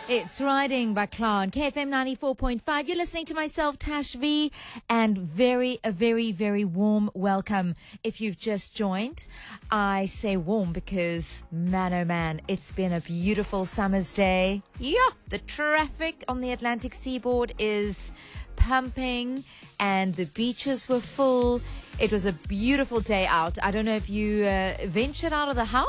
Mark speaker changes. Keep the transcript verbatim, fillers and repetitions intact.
Speaker 1: It's Riding by Clown, K F M ninety-four point five. You're listening to myself, Tash V, and very, a very, very warm welcome. If you've just joined, I say warm because, man oh man, it's been a beautiful summer's day. Yeah, the traffic on the Atlantic seaboard is pumping and the beaches were full. It was a beautiful day out. I don't know if you uh, ventured out of the house